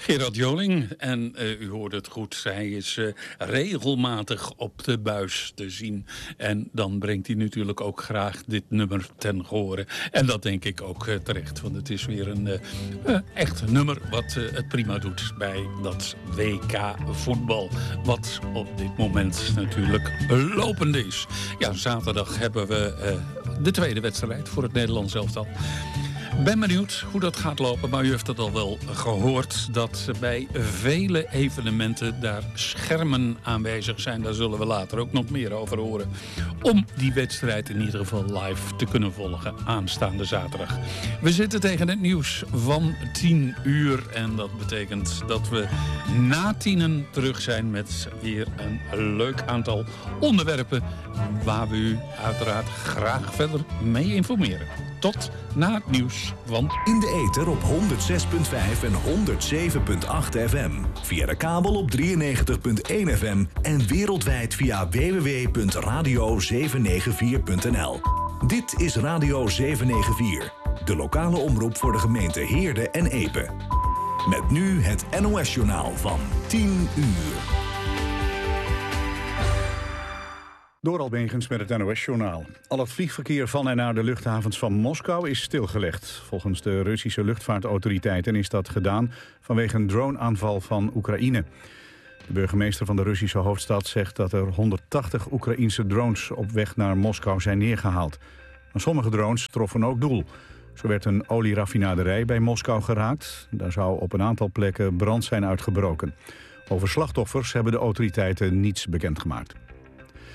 Gerard Joling, en u hoorde het goed, hij is regelmatig op de buis te zien. En dan brengt hij natuurlijk ook graag dit nummer ten gehore. En dat denk ik ook terecht, want het is weer een echt nummer wat het prima doet bij dat WK voetbal. Wat op dit moment natuurlijk lopende is. Ja, zaterdag hebben we de tweede wedstrijd voor het Nederlands elftal. Ben benieuwd hoe dat gaat lopen, maar u heeft het al wel gehoord dat bij vele evenementen daar schermen aanwezig zijn. Daar zullen we later ook nog meer over horen. Om die wedstrijd in ieder geval live te kunnen volgen aanstaande zaterdag. We zitten tegen het nieuws van 10 uur en dat betekent dat we na 10 terug zijn met weer een leuk aantal onderwerpen waar we u uiteraard graag verder mee informeren. Tot na het nieuws, want in de ether op 106.5 en 107.8 FM. Via de kabel op 93.1 FM en wereldwijd via www.radio794.nl. Dit is Radio 794, de lokale omroep voor de gemeente Heerde en Epe. Met nu het NOS-journaal van 10 uur. Door Albegens met het NOS-journaal. Al het vliegverkeer van en naar de luchthavens van Moskou is stilgelegd. Volgens de Russische luchtvaartautoriteiten is dat gedaan vanwege een droneaanval van Oekraïne. De burgemeester van de Russische hoofdstad zegt dat er 180 Oekraïense drones op weg naar Moskou zijn neergehaald. Maar sommige drones troffen ook doel. Zo werd een olieraffinaderij bij Moskou geraakt. Daar zou op een aantal plekken brand zijn uitgebroken. Over slachtoffers hebben de autoriteiten niets bekendgemaakt.